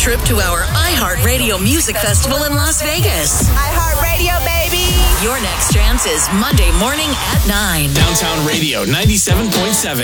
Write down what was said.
trip to our iHeartRadio Music Festival in Las Vegas. iHeartRadio, baby! Your next chance is Monday morning at 9. Downtown Radio 97.7.